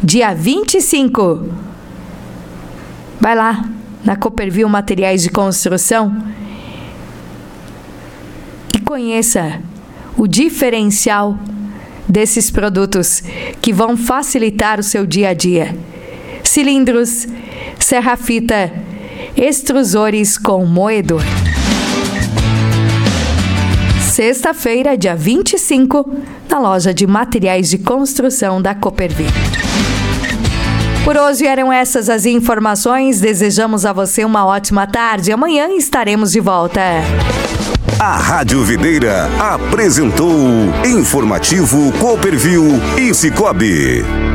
dia 25. Vai lá na Cooperville Materiais de Construção e conheça o diferencial desses produtos que vão facilitar o seu dia a dia. Cilindros, serra-fita, extrusores com moedor. Sexta-feira, dia 25, na loja de materiais de construção da Cooperville. Por hoje eram essas as informações. Desejamos a você uma ótima tarde. Amanhã estaremos de volta. A Rádio Videira apresentou Informativo Cooperville e Cicobi.